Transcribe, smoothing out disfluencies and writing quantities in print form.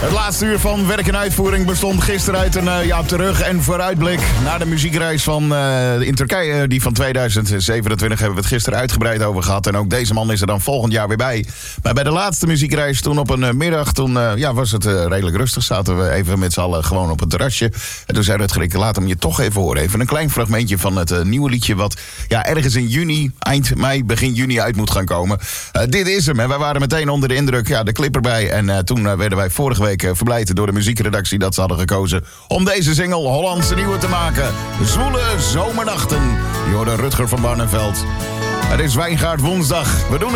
Het laatste uur van werk en uitvoering bestond gisteren uit een terug- en vooruitblik naar de muziekreis van in Turkije. Die van 2027 hebben we het gisteren uitgebreid over gehad. En ook deze man is er dan volgend jaar weer bij. Maar bij de laatste muziekreis toen op een middag, toen was het redelijk rustig. Zaten we even met z'n allen gewoon op het terrasje. En toen zei Rutger, laat hem je toch even horen. Even een klein fragmentje van het nieuwe liedje wat ergens in juni, eind mei, begin juni uit moet gaan komen. Dit is hem. En wij waren meteen onder de indruk. De clip erbij. En toen werden wij vorige week verblijd door de muziekredactie dat ze hadden gekozen om deze single Hollandse Nieuwe te maken. Zwoele zomernachten. Je hoorde Rutger van Barneveld. Het is Wijngaard woensdag. We doen